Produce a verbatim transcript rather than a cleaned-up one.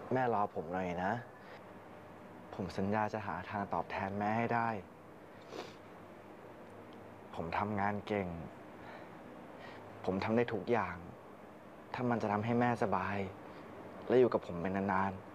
แม่รอผมหน่อยนะผมสัญญาจะหาทางตอบแทนแม่ให้ได้ผมทำงานเก่งผมทำได้ทุกอย่างถ้ามันจะทำให้แม่สบายและอยู่กับผมเป็นนานๆ